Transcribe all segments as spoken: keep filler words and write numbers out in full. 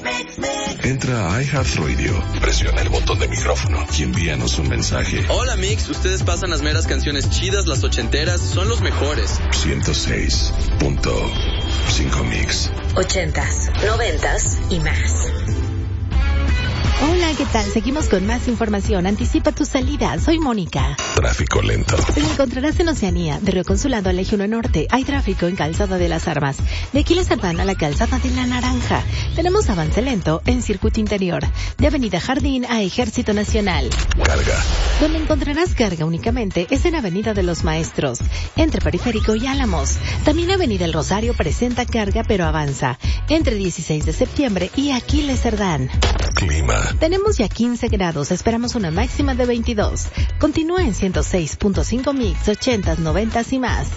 Entra a iHeartRadio, presiona el botón de micrófono y envíanos un mensaje. Hola Mix, ustedes pasan las meras canciones chidas, las ochenteras, son los mejores. ciento seis punto cinco Mix. Ochentas, noventas y más. Hola, ¿qué tal? Seguimos con más información. Anticipa tu salida. Soy Mónica. Tráfico lento. Te encontrarás en Oceanía, de Río Consulado al Eje uno Norte. Hay tráfico en Calzada de las Armas. De Aquiles Cerdán a la Calzada de la Naranja. Tenemos avance lento en Circuito Interior. De Avenida Jardín a Ejército Nacional. Carga. Donde encontrarás carga únicamente es en Avenida de los Maestros, entre Periférico y Álamos. También Avenida El Rosario presenta carga pero avanza, entre dieciséis de septiembre y Aquiles Cerdán. Clima. Tenemos ya quince grados, esperamos una máxima de veintidós. Continúa en ciento seis punto cinco Mix, ochentas, noventas y más.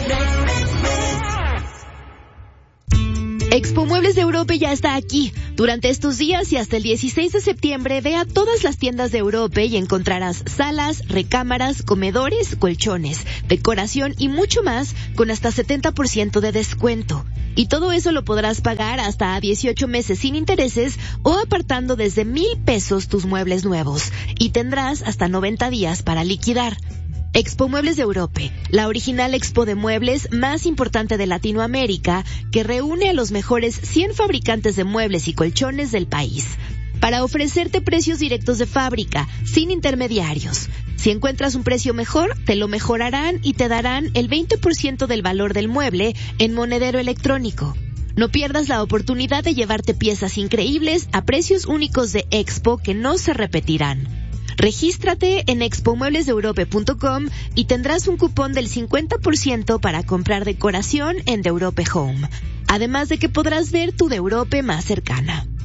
Expo Muebles de Europa ya está aquí. Durante estos días y hasta el dieciséis de septiembre, ve a todas las tiendas de Europa y encontrarás salas, recámaras, comedores, colchones, decoración y mucho más con hasta setenta por ciento de descuento. Y todo eso lo podrás pagar hasta a dieciocho meses sin intereses o apartando desde mil pesos tus muebles nuevos. Y tendrás hasta noventa días para liquidar. Expo Muebles de Europa, la original expo de muebles más importante de Latinoamérica, que reúne a los mejores cien fabricantes de muebles y colchones del país, para ofrecerte precios directos de fábrica, sin intermediarios. Si encuentras un precio mejor, te lo mejorarán y te darán el veinte por ciento del valor del mueble en monedero electrónico. No pierdas la oportunidad de llevarte piezas increíbles a precios únicos de Expo que no se repetirán. Regístrate en expo muebles de europa punto com y tendrás un cupón del cincuenta por ciento para comprar decoración en The Europe Home. Además de que podrás ver tu The Europe más cercana.